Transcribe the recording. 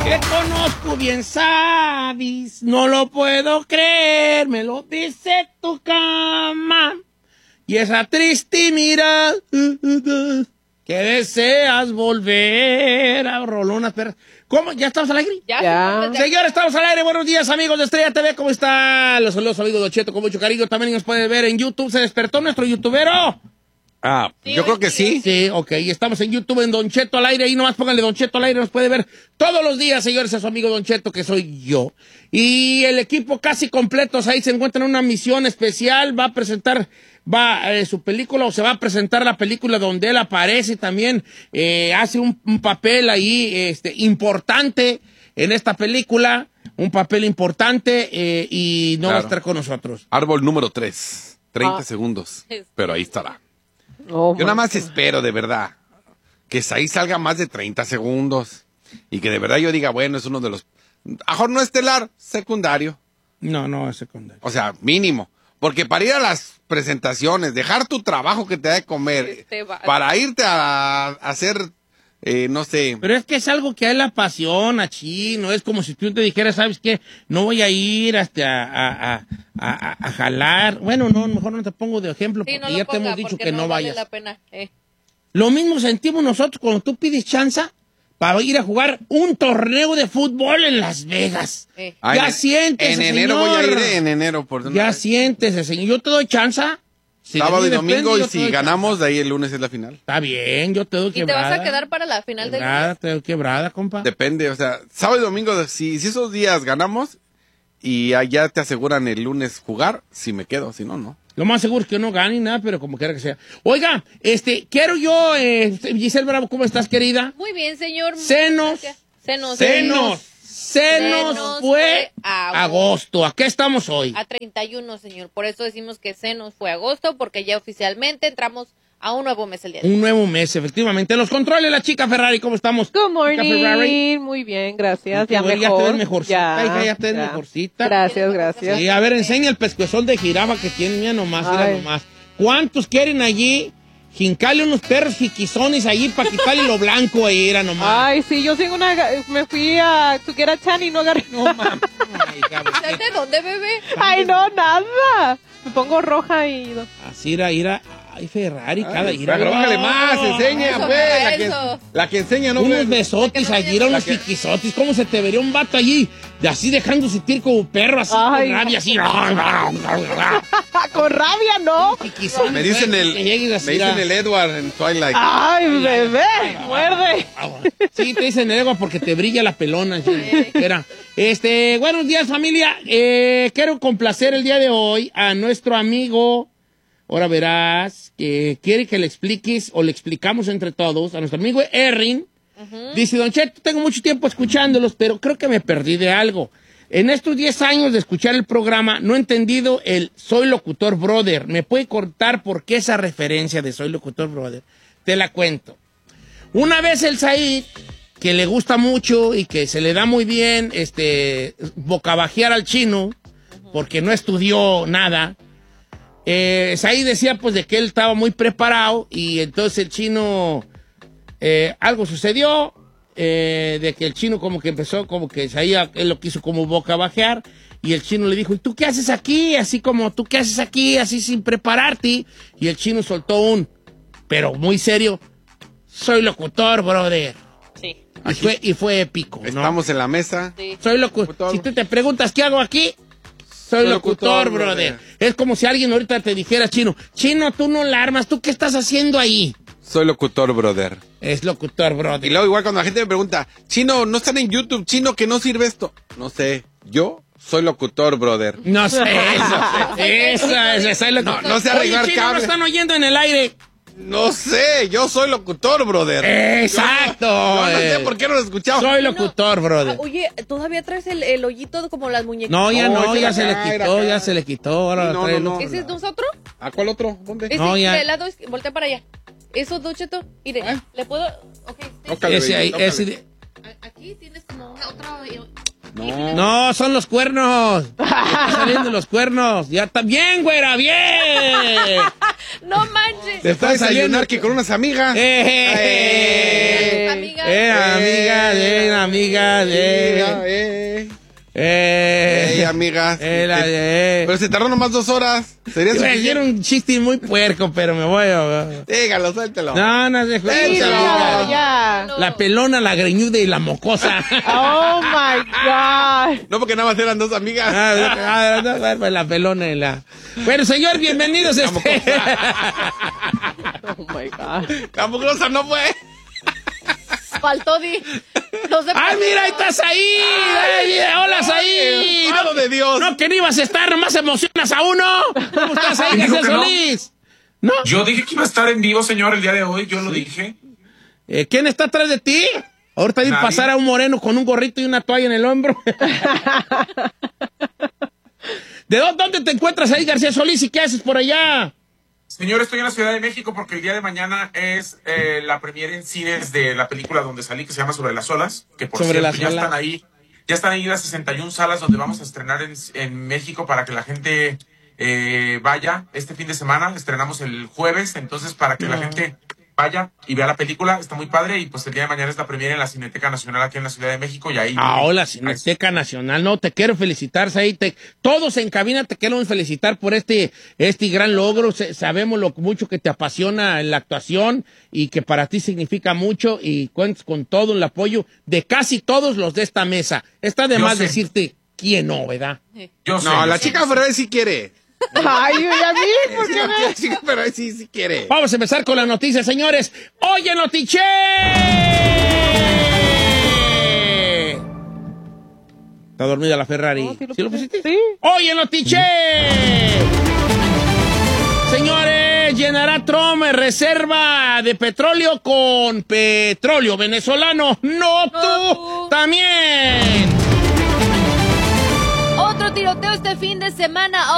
Te conozco bien, sabes, no lo puedo creer, me lo dice tu cama. Y esa triste mirada que deseas volver a rolonas perras. ¿Cómo? ¿Ya estamos al aire? Ya. Señores, estamos al aire. Buenos días, amigos de Estrella TV. ¿Cómo están? Los saludos, amigos Don Cheto, con mucho cariño. También nos pueden ver en YouTube. ¿Se despertó nuestro youtubero? Sí, yo creo que sí. Sí, ok. Estamos en YouTube en Don Cheto al aire. Ahí nomás pónganle Don Cheto al aire. Nos puede ver todos los días, señores, a su amigo Don Cheto, que soy yo. Y el equipo casi completos. Ahí se encuentran en una misión especial. Va a presentar su película, o se va a presentar la película donde él aparece también. Hace un papel ahí importante en esta película. Un papel importante y no va a estar con nosotros. Árbol número 3. 30 segundos. Pero ahí estará. Yo nada más espero, de verdad, que ahí salga más de 30 segundos. Y que de verdad yo diga, bueno, es uno de los... Mejor no estelar, secundario. No es secundario. O sea, mínimo. Porque para ir a las presentaciones, dejar tu trabajo que te da de comer, para irte a hacer, no sé... Pero es que es algo que a él le apasiona, Chino. Es como si tú te dijeras, ¿sabes qué? No voy a ir hasta a jalar. Bueno, no, mejor no te pongo de ejemplo, Sí, porque no ya lo te hemos ponga, dicho porque que no vale vayas. la pena. Lo mismo sentimos nosotros cuando tú pides chanza para ir a jugar un torneo de fútbol en Las Vegas. Ya siéntese, En enero señor. voy a ir, en enero. Ya siéntese, señor. Yo te doy chanza. Si sábado de y mí domingo, depende, y yo te si doy ganamos, chanza. de ahí el lunes es la final. Está bien, yo te doy ¿Y quebrada. te vas a quedar para la final del Quebrada, lunes? te doy quebrada, compa. Depende, o sea, sábado y domingo, si esos días ganamos y allá te aseguran el lunes jugar, si me quedo, si no, no. Lo más seguro es que no gane nada, pero como quiera que sea. Oiga, quiero yo, Giselle Bravo, ¿cómo estás, querida? Muy bien, señor. Senos. Senos fue agosto. ¿A qué estamos hoy? A 31, señor. Por eso decimos que se nos fue agosto, porque ya oficialmente entramos a un nuevo mes el día de hoy. Un nuevo mes, efectivamente. Los controles, la chica Ferrari, ¿cómo estamos? Good Chica Ferrari. morning, muy bien, gracias. Ya Ya te mejor. ves mejorcita, ya te ves mejorcita. Gracias, gracias. Sí, a ver, enseña el pescuezón de jirafa que tiene, mira nomás, mira Ay. nomás. ¿Cuántos quieren allí? Jincale unos perros jiquizones allí para quitarle lo blanco ahí, era nomás. Ay, sí, yo tengo me fui a to get a tan y no agarré. No, mames. ¿Usted de dónde, bebé? Ay, no, nada. Me pongo roja y... Así ira. Ay, Ferrari, cada ira. Pero bájale más, enseña, Eso, pues. eso. La que enseña, ¿no? Unos besotes allí, unos jiquizotes. ¿Cómo se te vería un vato allí? De así dejando sentir como perro, así, Ay. con rabia, así. Con rabia, ¿no? Jiquizones, Me dicen que llegues así, el Edward en Twilight. Ay, bebé, muerde. Sí, te dicen ego porque te brilla la pelona. Sí. Espera. Buenos días, familia. Quiero complacer el día de hoy a nuestro amigo. Ahora verás que quiere que le expliques o le explicamos entre todos a nuestro amigo Errin. Dice, Don Cheto, tengo mucho tiempo escuchándolos, pero creo que me perdí de algo. En estos 10 años de escuchar el programa, no he entendido el Soy Locutor Brother. ¿Me puede contar por qué esa referencia de Soy Locutor Brother? Te la cuento. Una vez el Said, que le gusta mucho y que se le da muy bien bocabajear al chino, porque no estudió nada, Said decía pues de que él estaba muy preparado y entonces el chino, algo sucedió, de que el chino como que empezó, como que Said, él lo quiso como bocabajear y el chino le dijo, ¿y tú qué haces aquí? Así como, ¿tú qué haces aquí? Así sin prepararte. Y el chino soltó pero muy serio, soy locutor, brother. Sí. Y fue épico, ¿no? Estamos en la mesa. Sí. Soy locutor. Si tú te preguntas qué hago aquí, soy locutor, brother. Es como si alguien ahorita te dijera, Chino, tú no la armas, ¿tú qué estás haciendo ahí? Soy locutor, brother. Es locutor, brother. Y luego igual cuando la gente me pregunta, Chino, ¿no están en YouTube? Chino, ¿que no sirve esto? No sé, yo soy locutor, brother. No sé, esa soy locutor. No sé arreglar Oye, Chino, cables. ¿no están oyendo en el aire? No sé, yo soy locutor, brother. Exacto. Yo no sé por qué no lo escuchamos. Soy locutor, brother. Oye, ¿todavía traes el hoyito como las muñequitas? No, ya no, ese ya era se le acá, era quitó, acá. ya se le quitó. Ahora No, trae no, el otro. ¿Ese es nosotros? ¿A cuál otro? ¿Dónde? Ese, No, ya. del lado, voltea para allá. Eso, Don Cheto, mire, ¿le puedo? Ok, sí. Ócale, Ese ahí, ócale. ese. Aquí tienes como una otra... No. No, son los cuernos. Están saliendo los cuernos. Ya está bien, güera, bien. ¡No manches! Te fue a Está saliendo. desayunar que con unas amigas. Amigas. Amiga, amigas. Amigas. Pero se tardó nomás 2 horas. Sería suficiente. Era un chiste muy puerco, pero me voy a... Dígalo, suéltelo. No se juega. Ya. La pelona, la greñuda y la mocosa. Oh, my God. No, porque nada más eran 2 amigas. La pelona y la... Bueno, señor, bienvenidos. Oh, my God. La mugrosa no fue. Faltó no sé. ¡Ay, mira, ahí estás ahí! ¡Ay, hola, ahí! ¡No, de Dios! No, que no ibas a estar, nomás emocionas a uno. ¿Cómo estás ahí, García Solís? ¿No? Yo dije que iba a estar en vivo, señor, el día de hoy. Yo lo dije. ¿Quién está atrás de ti? Ahorita vi pasar a un moreno con un gorrito y una toalla en el hombro. ¿De dónde te encuentras ahí, García Solís, y qué haces por allá? Señor, estoy en la Ciudad de México porque el día de mañana es la premiere en cines de la película donde salí, que se llama Sobre las Olas, que por cierto ya están ahí las 61 salas donde vamos a estrenar en México para que la gente vaya este fin de semana. Estrenamos el jueves, entonces para que la gente vaya y vea la película, está muy padre, y pues el día de mañana es la premiere en la Cineteca Nacional aquí en la Ciudad de México, y ahí... la Cineteca Nacional, no, te quiero felicitar, ahí todos en cabina te quiero felicitar por este gran logro. Sabemos lo mucho que te apasiona la actuación y que para ti significa mucho, y cuentas con todo el apoyo de casi todos los de esta mesa. Está de más decirte quién no, ¿verdad? La chica Ferrer sí quiere. Ay, a mí, ¿por qué no? Pero sí quiere. Vamos a empezar con las noticias, señores. ¡Oye, Notiche! ¿Está dormida la Ferrari? No, ¿Sí lo pusiste? Sí. ¡Oye, Notiche! Señores, llenará Trump reserva de petróleo con petróleo venezolano. ¡No, tú! ¡También! Otro tiroteo este fin de semana.